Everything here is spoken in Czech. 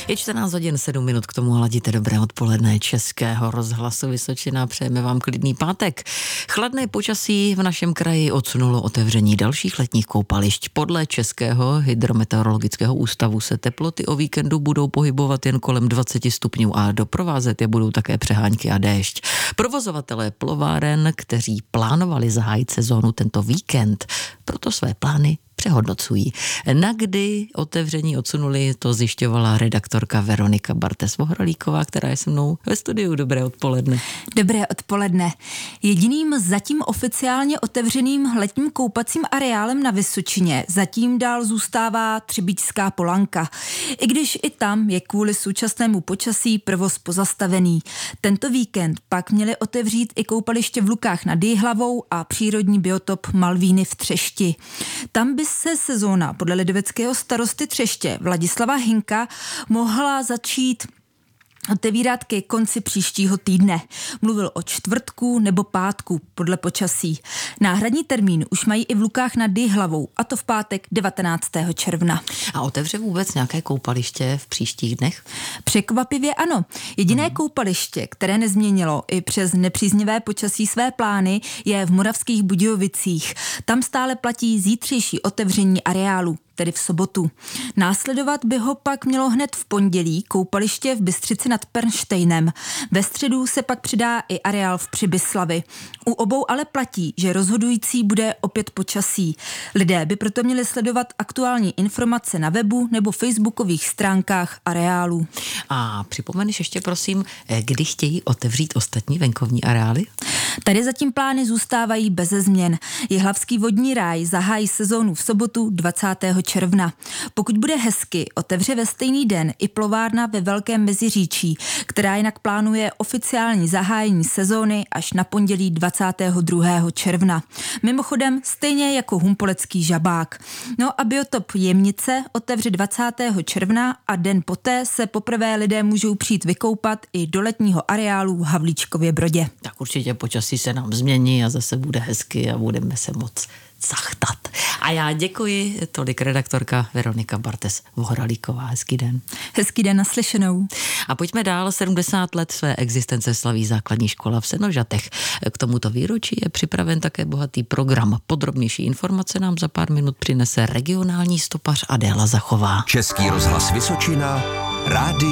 Je 14 hodin 7 minut, k tomu hladíte dobré odpoledne Českého rozhlasu Vysočina. Přejeme vám klidný pátek. Chladné počasí v našem kraji odsunulo otevření dalších letních koupališť. Podle Českého hydrometeorologického ústavu se teploty o víkendu budou pohybovat jen kolem 20 stupňů a doprovázet je budou také přehánky a déšť. Provozovatelé plováren, kteří plánovali zahájit sezónu tento víkend, proto své plány přehodnocují. Na kdy otevření odsunuli, to zjišťovala redaktorka Veronika Bartes-Vohralíková, která je se mnou ve studiu. Dobré odpoledne. Dobré odpoledne. Jediným zatím oficiálně otevřeným letním koupacím areálem na Vysočině zatím dál zůstává Třebíčská Polanka. I když i tam je kvůli současnému počasí provoz pozastavený. Tento víkend pak měli otevřít i koupaliště v Lukách nad Jihlavou a přírodní biotop Malvíny v Třešti. Tam by se sezóna podle lidoveckého starosty Třeště Vladislava Hinka mohla začít otevírat ke konci příštího týdne. Mluvil o čtvrtku nebo pátku podle počasí. Náhradní termín už mají i v Lukách nad Jihlavou, a to v pátek 19. června. A otevře vůbec nějaké koupaliště v příštích dnech? Překvapivě ano. Jediné koupaliště, které nezměnilo i přes nepříznivé počasí své plány, je v Moravských Budějovicích. Tam stále platí zítřejší otevření areálu, tedy v sobotu. Následovat by ho pak mělo hned v pondělí koupaliště v Bystřici nad Pernštejnem. Ve středu se pak přidá i areál v Přibyslavi. U obou ale platí, že rozhodující bude opět počasí. Lidé by proto měli sledovat aktuální informace na webu nebo facebookových stránkách areálů. A připomeneš ještě prosím, kdy chtějí otevřít ostatní venkovní areály? Tady zatím plány zůstávají beze změn. Jihlavský vodní ráj zahájí sezónu v sobotu 20. června. Pokud bude hezky, otevře ve stejný den i plovárna ve Velkém Meziříčí, která jinak plánuje oficiální zahájení sezóny až na pondělí 22. června. Mimochodem stejně jako humpolecký Žabák. No a biotop Jemnice otevře 20. června a den poté se poprvé lidé můžou přijít vykoupat i do letního areálu v Havlíčkově Brodě. Tak určitě počasí se nám změní a zase bude hezky a budeme se moc zachtat. A já děkuji, tolik redaktorka Veronika Bartes-Vohralíková. Hezký den. Hezký den, naslyšenou. A pojďme dál. 70 let své existence slaví základní škola v Senožatech. K tomuto výročí je připraven také bohatý program. Podrobnější informace nám za pár minut přinese regionální stopař Adéla Zachová. Český rozhlas Vysočina, rádio